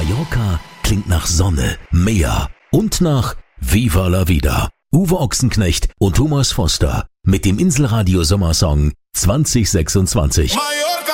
Mallorca klingt nach Sonne, Meer und nach Viva la Vida. Uwe Ochsenknecht und Thomas Foster mit dem Inselradio Sommersong 2026. Mallorca.